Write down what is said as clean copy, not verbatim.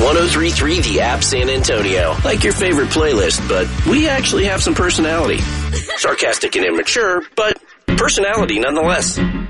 1033 The App San Antonio. Like your favorite playlist, but we actually have some personality. Sarcastic and immature, but personality nonetheless.